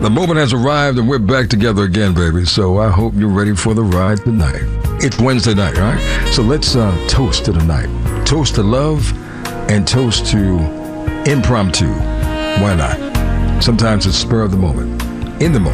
The moment has arrived and we're back together again, baby. So I hope you're ready for the ride tonight. It's Wednesday night, right? So let's toast to the night. Toast to love and toast to impromptu. Why not? Sometimes it's spur of the moment. In the moment.